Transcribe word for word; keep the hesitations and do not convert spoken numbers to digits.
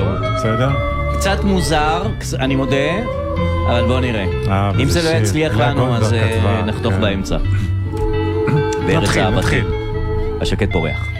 בסדר? קצת מוזר, אני מודה, אבל בוא נראה. אם זה לא יצליח לנו, אז נחתוך באמצע. בארץ אהבתי. השקט פורח.